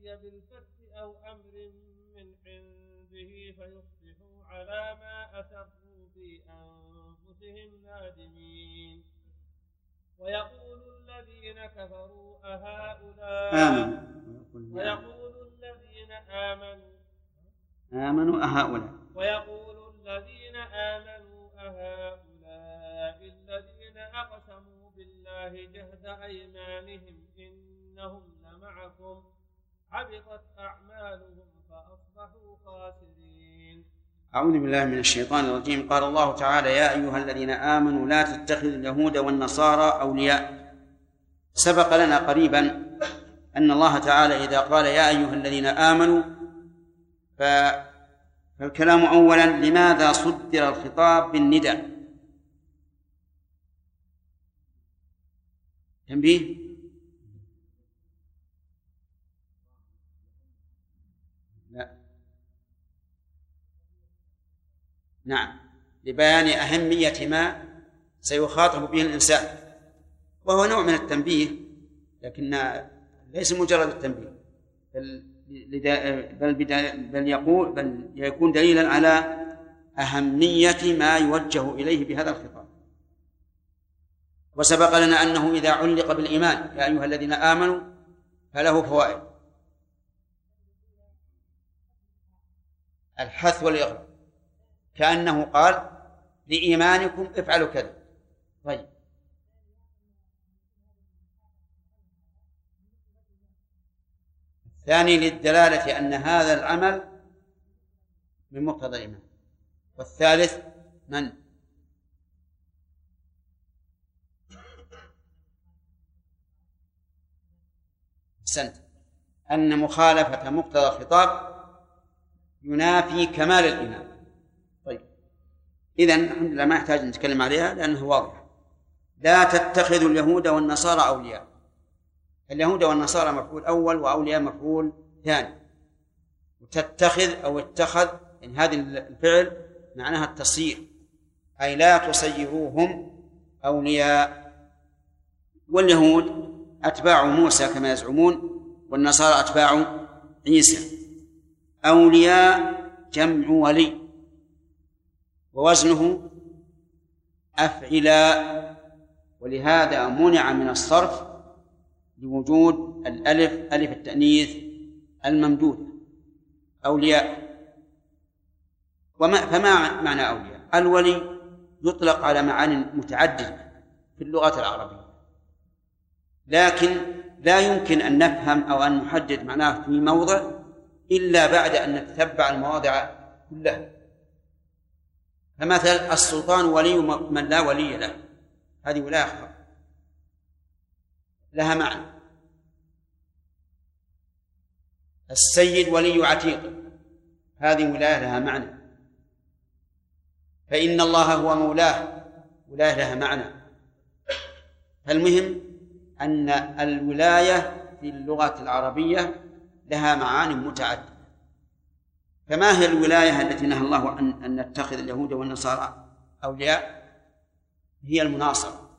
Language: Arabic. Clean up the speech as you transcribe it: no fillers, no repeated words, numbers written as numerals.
يأتي بالفتح أو أمر من عنده فيصبحوا على ما أسروا في أنفسهم نادمين. ويقول الذين كفروا ويقول الذين آمنوا أهؤلاء الذين أقسموا بالله جهد أيمانهم إنهم لمعكم حبطت أعمالهم فأصبحوا خاسرين. أعوذ بالله من الشيطان الرجيم. قال الله تعالى: يا أيها الذين آمنوا لا تتخذوا اليهود والنصارى أولياء. سبق لنا قريبا أن الله تعالى إذا قال يا أيها الذين آمنوا فالكلام أولا لماذا صدر الخطاب بالنداء؟ تنبيه؟ لا. نعم، لبيان أهمية ما سيخاطب به الإنسان، وهو نوع من التنبيه، لكن ليس مجرد التنبيه، بل يكون دليلا على أهمية ما يوجه إليه بهذا الخطاب. وسبق لنا أنه إذا علق بالإيمان يا أيها الذين آمنوا فله فوائد: الحث والإغراء، كأنه قال لإيمانكم افعلوا كذا. طيب، الثاني للدلالة أن هذا العمل من مقتضى الإيمان. والثالث من؟ أحسنت، أن مخالفة مقتضى الخطاب ينافي كمال الإيمان. طيب، إذن الحمد لله ما يحتاج نتكلم عليها لأنه واضح. لا تتخذوا اليهود والنصارى أولياء. اليهود والنصارى مفعول أول وأولياء مفعول ثاني. وتتخذ أو اتخذ إن هذه الفعل معناها التصيير، أي لا تصيروهم أولياء. واليهود أتباع موسى كما يزعمون، والنصارى أتباع عيسى. أولياء جمع ولي، ووزنه أفعلاء، ولهذا منع من الصرف لوجود الألف ألف التأنيث الممدودة أولياء. فما معنى أولياء؟ الولي يطلق على معاني متعددة في اللغة العربية، لكن لا يمكن أن نفهم أو أن نحدد معناه في موضع إلا بعد أن نتتبع المواضع كلها. فمثلا السلطان ولي من لا ولي له، هذه ولاية أخرى لها معنى. السيد ولي عتيق، هذه ولاية لها معنى. فإن الله هو مولاه، ولاية لها معنى. فالمهم أن الولاية في اللغة العربية لها معاني متعددة. فما هي الولاية التي نهى الله أن نتخذ اليهود والنصارى أولياء؟ هي المناصرة.